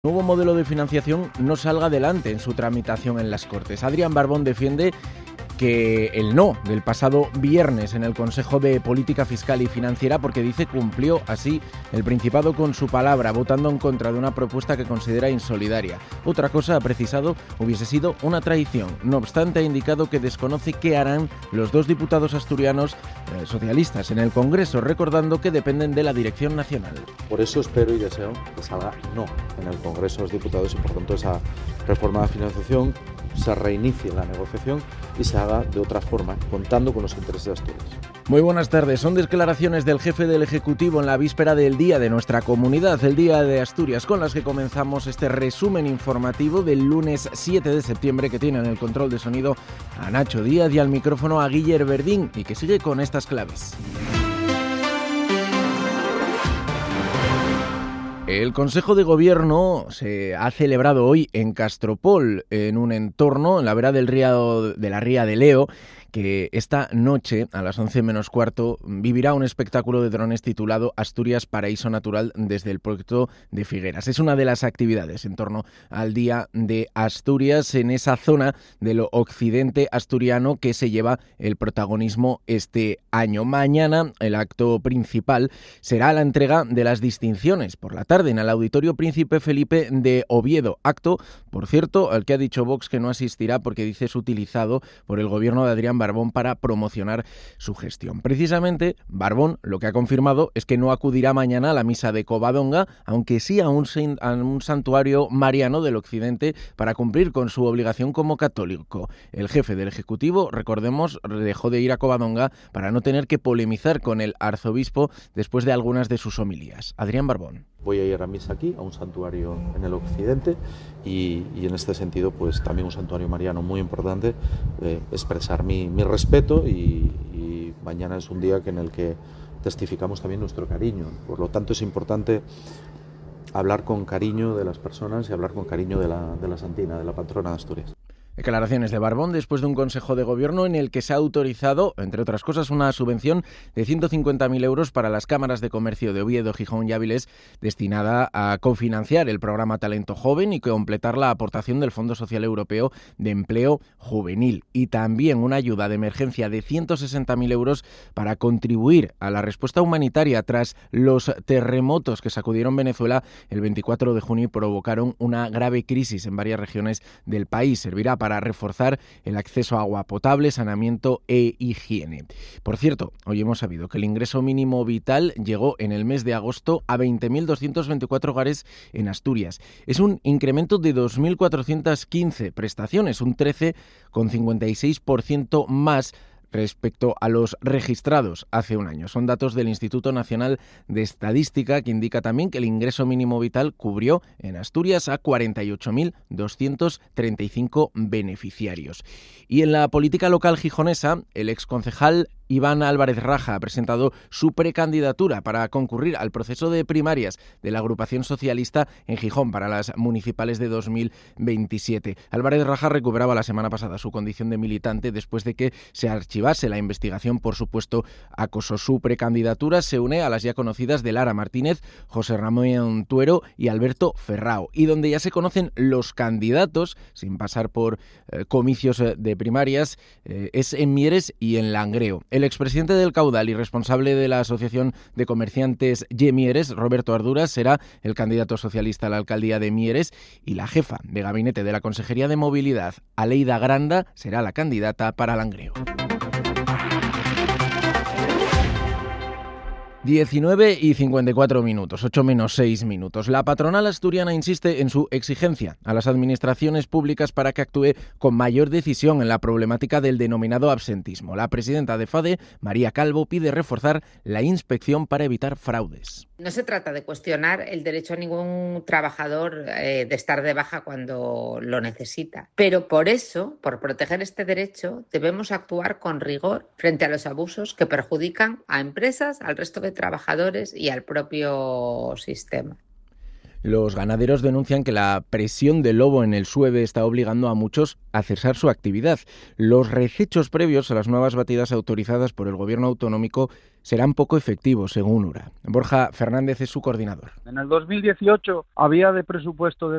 Nuevo modelo de financiación no salga adelante en su tramitación en las Cortes. Adrián Barbón defiende que el no del pasado viernes en el Consejo de Política Fiscal y Financiera, porque dice cumplió así el Principado con su palabra, votando en contra de una propuesta que considera insolidaria. Otra cosa, ha precisado, hubiese sido una traición. No obstante, ha indicado que desconoce qué harán los dos diputados asturianos socialistas en el Congreso, recordando que dependen de la dirección nacional. Por eso espero y deseo que salga no en el Congreso de los Diputados y por tanto esa reforma de financiación se reinicie la negociación y se haga de otra forma, contando con los intereses de Asturias. Muy buenas tardes. Son declaraciones del jefe del Ejecutivo en la víspera del Día de nuestra comunidad, el Día de Asturias, con las que comenzamos este resumen informativo del lunes 7 de septiembre, que tiene en el control de sonido a Nacho Díaz y al micrófono a Guiller Verdín, y que sigue con estas claves. El Consejo de Gobierno se ha celebrado hoy en Castropol, en un entorno, en la vera del río de la Ría de Leo, que esta noche, a las 11 menos cuarto, vivirá un espectáculo de drones titulado Asturias Paraíso Natural desde el puerto de Figueras. Es una de las actividades en torno al Día de Asturias en esa zona del occidente asturiano que se lleva el protagonismo este año. Mañana el acto principal será la entrega de las distinciones por la tarde en el Auditorio Príncipe Felipe de Oviedo. Acto, por cierto, al que ha dicho Vox que no asistirá porque dice es utilizado por el gobierno de Adrián Barbón para promocionar su gestión. Precisamente, Barbón lo que ha confirmado es que no acudirá mañana a la misa de Covadonga, aunque sí a un santuario mariano del occidente para cumplir con su obligación como católico. El jefe del Ejecutivo, recordemos, dejó de ir a Covadonga para no tener que polemizar con el arzobispo después de algunas de sus homilías. Adrián Barbón. Voy a ir a misa aquí, a un santuario en el occidente y en este sentido pues también un santuario mariano muy importante, expresar mi respeto y mañana es un día en el que testificamos también nuestro cariño. Por lo tanto es importante hablar con cariño de las personas y hablar con cariño de la Santina, de la patrona de Asturias. Declaraciones de Barbón después de un Consejo de Gobierno en el que se ha autorizado, entre otras cosas, una subvención de 150.000 euros para las cámaras de comercio de Oviedo, Gijón y Áviles, destinada a cofinanciar el programa Talento Joven y completar la aportación del Fondo Social Europeo de Empleo Juvenil. Y también una ayuda de emergencia de 160.000 euros para contribuir a la respuesta humanitaria tras los terremotos que sacudieron Venezuela el 24 de junio y provocaron una grave crisis en varias regiones del país. Servirá para reforzar el acceso a agua potable, saneamiento e higiene. Por cierto, hoy hemos sabido que el ingreso mínimo vital llegó en el mes de agosto a 20.224 hogares en Asturias. Es un incremento de 2.415 prestaciones, un 13,56% más respecto a los registrados hace un año. Son datos del Instituto Nacional de Estadística, que indica también que el ingreso mínimo vital cubrió en Asturias a 48.235 beneficiarios. Y en la política local gijonesa, el exconcejal Iván Álvarez Raja ha presentado su precandidatura para concurrir al proceso de primarias de la agrupación socialista en Gijón para las municipales de 2027. Álvarez Raja recuperaba la semana pasada su condición de militante después de que se archivase la investigación por supuesto acoso. Su precandidatura se une a las ya conocidas de Lara Martínez, José Ramón Tuero y Alberto Ferrao, y donde ya se conocen los candidatos, sin pasar por comicios de primarias, es en Mieres y en Langreo. El expresidente del Caudal y responsable de la Asociación de Comerciantes Mieres, Roberto Arduras, será el candidato socialista a la alcaldía de Mieres y la jefa de gabinete de la Consejería de Movilidad, Aleida Granda, será la candidata para Langreo. 19:54, 8 menos 6 minutos. La patronal asturiana insiste en su exigencia a las administraciones públicas para que actúe con mayor decisión en la problemática del denominado absentismo. La presidenta de FADE, María Calvo, pide reforzar la inspección para evitar fraudes. No se trata de cuestionar el derecho a ningún trabajador de estar de baja cuando lo necesita. Pero por eso, por proteger este derecho, debemos actuar con rigor frente a los abusos que perjudican a empresas, al resto de trabajadores y al propio sistema. Los ganaderos denuncian que la presión del lobo en el Sueve está obligando a muchos a cesar su actividad. Los recechos previos a las nuevas batidas autorizadas por el gobierno autonómico serán poco efectivos, según URA. Borja Fernández es su coordinador. En el 2018 había de presupuesto de